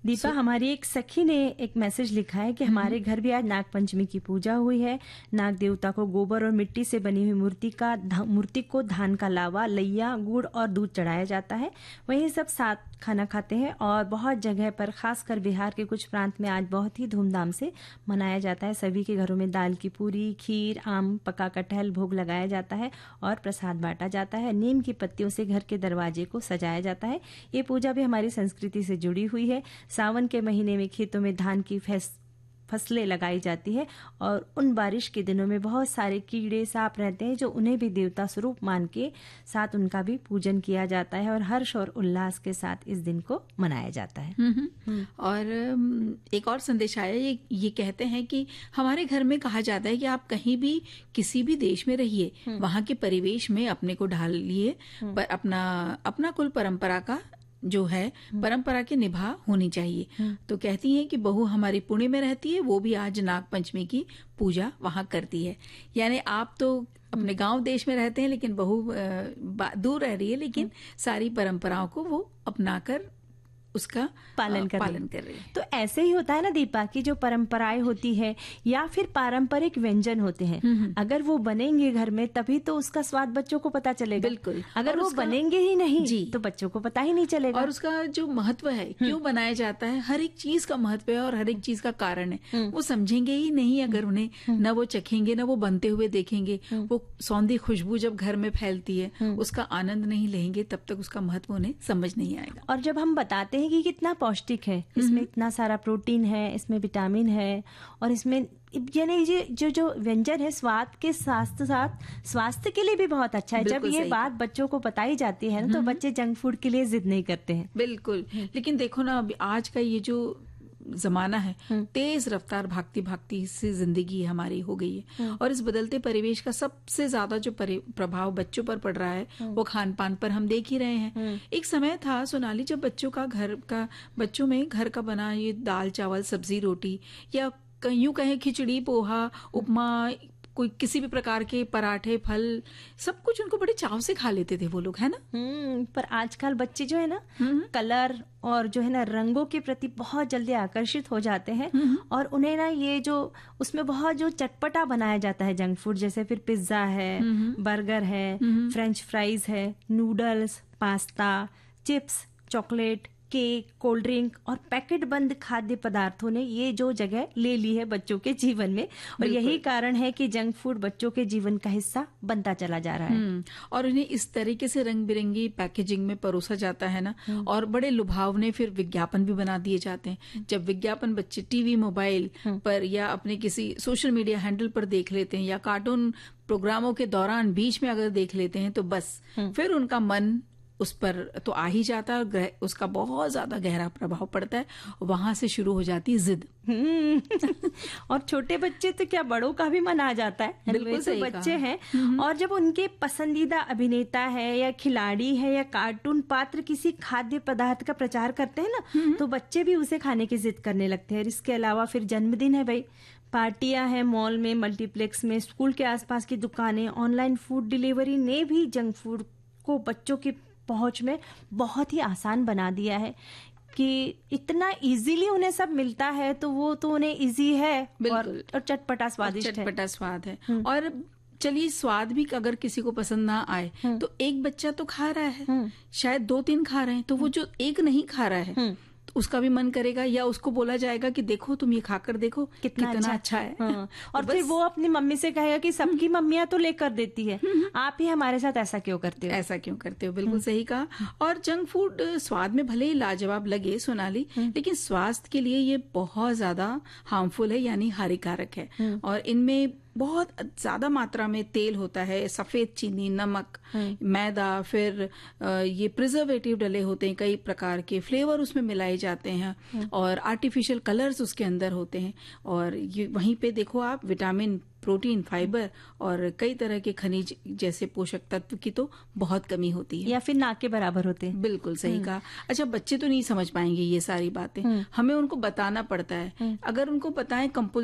दीपा, हमारी एक सखी ने एक मैसेज लिखा है कि हमारे घर भी आज नाग पंचमी की पूजा हुई है। नाग देवता को गोबर और मिट्टी से बनी हुई मूर्ति को धान का लावा, लैया, गुड़ और दूध चढ़ाया जाता है। वहीं सब साथ खाना खाते हैं और बहुत जगह पर, खासकर बिहार के कुछ प्रांत में आज बहुत ही धूमधाम से मनाया जाता है। सभी के घरों में दाल की पूरी, खीर, आम, पका कटहल भोग लगाया जाता है और प्रसाद बांटा जाता है। नीम की पत्तियों से घर के दरवाजे को सजाया जाता है। ये पूजा भी हमारी संस्कृति से जुड़ी हुई है। सावन के महीने में खेतों में धान की फसलें लगाई जाती है और उन बारिश के दिनों में बहुत सारे कीड़े सांप रहते हैं जो उन्हें भी देवता स्वरूप मान के साथ उनका भी पूजन किया जाता है और हर्ष और उल्लास के साथ इस दिन को मनाया जाता है। और एक और संदेश आया, ये कहते हैं कि हमारे घर में कहा जाता है कि आप कहीं भी किसी भी देश में रहिए, वहां के परिवेश में अपने को ढाल लिए, पर अपना कुल परंपरा का जो है परंपरा के निभा होनी चाहिए। तो कहती हैं कि बहू हमारी पुणे में रहती है, वो भी आज नाग पंचमी की पूजा वहां करती है। यानी आप तो अपने गांव देश में रहते हैं, लेकिन बहू दूर रह रही है, लेकिन सारी परंपराओं को वो अपनाकर उसका पालन कर रही है। तो ऐसे ही होता है ना दीपा, की जो परंपराएं होती है या फिर पारंपरिक व्यंजन होते हैं, अगर वो बनेंगे घर में तभी तो उसका स्वाद बच्चों को पता चलेगा। बिल्कुल। अगर वो बनेंगे ही नहीं तो बच्चों को पता ही नहीं चलेगा। और उसका जो महत्व है, क्यों बनाया जाता है, हर एक चीज का महत्व है और हर एक चीज का कारण है, वो समझेंगे ही नहीं अगर उन्हें न वो चखेंगे, न वो बनते हुए देखेंगे। वो सौंधी खुशबू जब घर में फैलती है, उसका आनंद नहीं लेंगे, तब तक उसका महत्व उन्हें समझ नहीं आएगा। और जब हम बताते हैं कि कितना पौष्टिक है, इसमें इतना सारा प्रोटीन है, इसमें विटामिन है और इसमें यानी ये जो व्यंजन है स्वाद के साथ साथ स्वास्थ्य के लिए भी बहुत अच्छा है। जब ये बात बच्चों को बताई जाती है ना, तो बच्चे जंक फूड के लिए जिद नहीं करते हैं। बिल्कुल। लेकिन देखो ना, अभी आज का ये जो जमाना है, तेज रफ्तार भागती से जिंदगी हमारी हो गई है और इस बदलते परिवेश का सबसे ज्यादा जो प्रभाव बच्चों पर पड़ रहा है वो खान पान पर हम देख ही रहे हैं। एक समय था सोनाली, जब बच्चों में घर का बना ये दाल चावल सब्जी रोटी या यूं कहें खिचड़ी पोहा उपमा, कोई किसी भी प्रकार के पराठे फल, सब कुछ उनको बड़े चाव से खा लेते थे वो लोग, है ना। पर आजकल बच्चे जो है ना कलर और जो है ना रंगों के प्रति बहुत जल्दी आकर्षित हो जाते हैं और उन्हें ना ये जो उसमें बहुत जो चटपटा बनाया जाता है जंक फूड, जैसे फिर पिज्जा है, बर्गर है, फ्रेंच फ्राइज है, noodles, pasta, chips, chocolate, cake, cold drink और पैकेट बंद खाद्य पदार्थों ने ये जो जगह ले ली है बच्चों के जीवन में, और यही कारण है कि जंक फूड बच्चों के जीवन का हिस्सा बनता चला जा रहा है। और इन्हें इस तरीके से रंग बिरंगी पैकेजिंग में परोसा जाता है ना, और बड़े लुभावने फिर विज्ञापन भी बना दिए जाते हैं। जब विज्ञापन बच्चे टीवी मोबाइल पर या अपने किसी सोशल मीडिया हैंडल पर देख लेते हैं या कार्टून प्रोग्रामों के दौरान बीच में अगर देख लेते हैं, तो बस फिर उनका मन उस पर तो आ ही जाता है और उसका बहुत ज्यादा गहरा प्रभाव पड़ता है। वहां से शुरू हो जाती है जिद। और छोटे बच्चे तो क्या, बड़ों का भी मन आ जाता है। बिल्कुल सही कहा। बच्चे हैं और जब उनके पसंदीदा अभिनेता है या खिलाड़ी है या कार्टून पात्र किसी खाद्य पदार्थ का प्रचार करते हैं ना, तो बच्चे भी उसे खाने की जिद करने लगते हैं। इसके अलावा फिर जन्मदिन है भाई, पार्टियां हैं मॉल में, मल्टीप्लेक्स में, स्कूल के आसपास की दुकानें, ऑनलाइन फूड डिलीवरी ने भी जंक फूड को बच्चों की पहुंच में बहुत ही आसान बना दिया है कि इतना इजीली उन्हें सब मिलता है, तो वो तो उन्हें इजी है और चटपटा स्वादिष्ट है, चटपटा स्वाद है। और चलिए, स्वाद भी अगर किसी को पसंद ना आए तो एक बच्चा तो खा रहा है, शायद 2-3 खा रहे हैं, तो वो जो एक नहीं खा रहा है उसका भी मन करेगा, या उसको बोला जाएगा कि देखो तुम ये खाकर देखो कितना अच्छा है। और फिर वो अपनी मम्मी से कहेगा कि सबकी मम्मियां तो लेकर देती है, आप ही हमारे साथ ऐसा क्यों करते हो। बिल्कुल सही कहा। और जंक फूड स्वाद में भले ही लाजवाब लगे सोनाली, लेकिन स्वास्थ्य के लिए ये बहुत ज्यादा हार्मफुल है, यानी हानिकारक है। और इनमें बहुत ज्यादा मात्रा में तेल होता है, सफेद चीनी, नमक, मैदा, फिर ये प्रिजर्वेटिव डले होते हैं, कई प्रकार के फ्लेवर उसमें मिलाए जाते हैं और आर्टिफिशियल कलर्स उसके अंदर होते हैं। और ये वहीं पे देखो आप, विटामिन, प्रोटीन, फाइबर और कई तरह के खनिज जैसे पोषक तत्व की तो बहुत कमी होती है, या फिर ना के बराबर होते हैं। बिल्कुल सही कहा। अच्छा, बच्चे तो नहीं समझ पाएंगे ये सारी बातें, हमें उनको बताना पड़ता है। अगर उनको बताएं